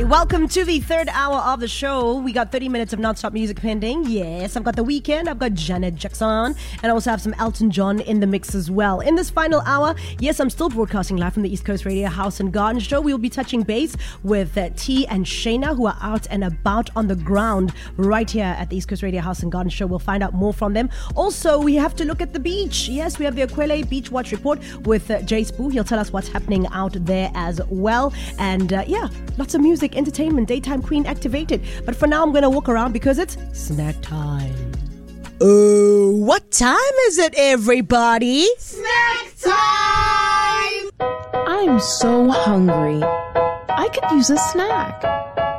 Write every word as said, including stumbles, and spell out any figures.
welcome to the third hour of the show. We got thirty minutes of non-stop music pending. Yes, I've got The Weeknd, I've got Janet Jackson, and I also have some Elton John in the mix as well. In this final hour, yes, I'm still broadcasting live from the East Coast Radio House and Garden Show. We'll be touching base with uh, T and Shayna, who are out and about on the ground right here at the East Coast Radio House and Garden Show. We'll find out more from them. Also, we have to look at the beach. Yes, we have the Aquele Beach Watch Report with uh, Jay Spoo. He'll tell us what's happening out there as well. And uh, yeah, lots of music, entertainment, daytime queen activated. But for now, I'm going to walk around because it's snack time. Oh, what time is it, everybody? Snack time! I'm so hungry. I could use a snack.